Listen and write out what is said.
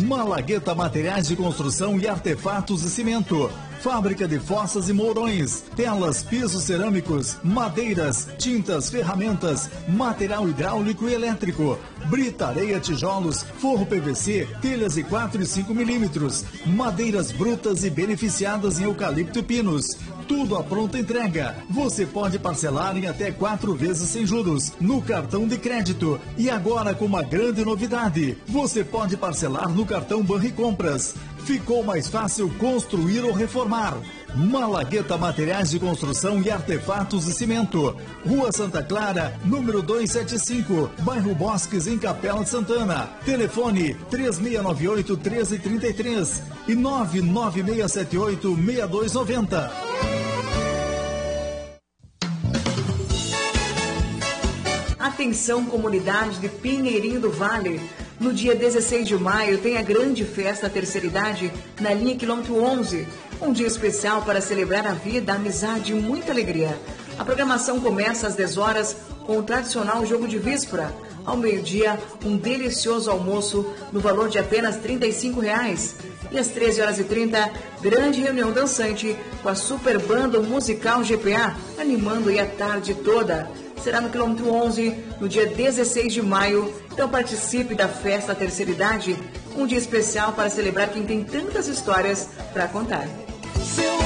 Malagueta Materiais de Construção e Artefatos e Cimento. Fábrica de fossas e mourões, telas, pisos cerâmicos, madeiras, tintas, ferramentas, material hidráulico e elétrico, brita, areia, tijolos, forro PVC, telhas de 4 e 5 milímetros, madeiras brutas e beneficiadas em eucalipto e pinos. Tudo à pronta entrega. Você pode parcelar em até 4 vezes sem juros no cartão de crédito. E agora com uma grande novidade, você pode parcelar no cartão Banricompras. Ficou mais fácil construir ou reformar. Malagueta Materiais de Construção e Artefatos e Cimento. Rua Santa Clara, número 275, bairro Bosques, em Capela de Santana. Telefone 3698-1333 e 99678-6290. Atenção, comunidade de Pinheirinho do Vale. No dia 16 de maio tem a grande festa Terceira Idade na linha quilômetro 11. Um dia especial para celebrar a vida, a amizade e muita alegria. A programação começa às 10 horas com o tradicional jogo de víspora. Ao meio-dia, um delicioso almoço no valor de apenas R$ 35,00. E às 13h30, grande reunião dançante com a super banda musical GPA, animando aí a tarde toda. Será no quilômetro 11, no dia 16 de maio. Então participe da festa Terceira Idade, um dia especial para celebrar quem tem tantas histórias para contar.